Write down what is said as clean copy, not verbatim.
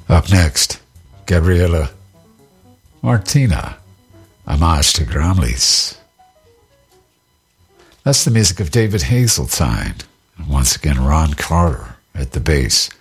Up next, Gabriela Martina, Homage to Gramlis. That's the music of David Hazeltine. And once again, Ron Carter at the bass.